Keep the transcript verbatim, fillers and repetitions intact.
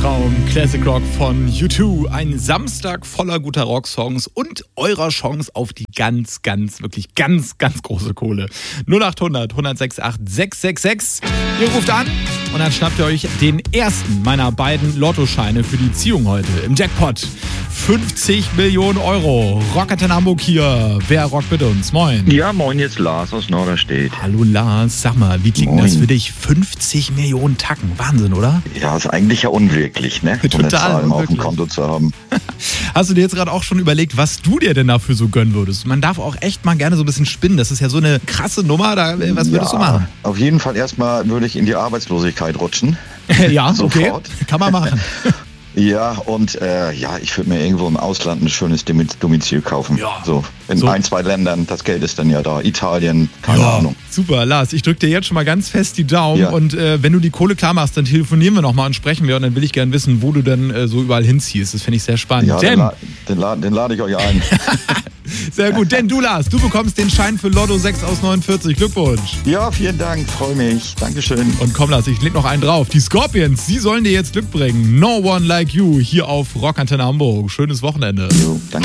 Traum, Classic Rock von U zwei. Ein Samstag voller guter Rocksongs und eurer Chance auf die ganz, ganz, wirklich ganz, ganz große Kohle. null acht hundert, hundertsechs acht sechs sechs sechs. Ihr ruft an und dann schnappt ihr euch den ersten meiner beiden Lottoscheine für die Ziehung heute im Jackpot. fünfzig Millionen Euro. Rockantenne Hamburg hier. Wer rockt mit uns? Moin. Ja, moin, jetzt Lars aus Norderstedt. Hallo Lars, sag mal, wie klingt Moin. das für dich? fünfzig Millionen Tacken. Wahnsinn, oder? Ja, ist eigentlich ja unwirklich, ne? Total So eine Zahl mal auf dem unwirklich. Konto zu haben. Hast du dir jetzt gerade auch schon überlegt, was du dir denn dafür so gönnen würdest? Man darf auch echt mal gerne so ein bisschen spinnen. Das ist ja so eine krasse Nummer. Da, was würdest ja, du machen? Auf jeden Fall erstmal würde ich in die Arbeitslosigkeit rutschen. Ja, okay. Sofort. Kann man machen. Ja, und äh, ja, ich würde mir irgendwo im Ausland ein schönes Domiz- Domizil kaufen. Ja. So, in So. ein, zwei Ländern, das Geld ist dann ja da. Italien, keine Ahnung. Super, Lars. Ich drücke dir jetzt schon mal ganz fest die Daumen. Ja. Und äh, wenn du die Kohle klar machst, dann telefonieren wir nochmal und sprechen wir. Und dann will ich gerne wissen, wo du dann äh, so überall hinziehst. Das finde ich sehr spannend. Ja, den, denn, la den, la den lade ich euch ein. sehr gut. Denn du, Lars, du bekommst den Schein für Lotto sechs aus neunundvierzig. Glückwunsch. Ja, vielen Dank, freue mich. Dankeschön. Und komm, Lars, ich leg noch einen drauf. Die Scorpions, sie sollen dir jetzt Glück bringen. No One Like You hier auf Rockantenne Hamburg. Schönes Wochenende. Jo, danke.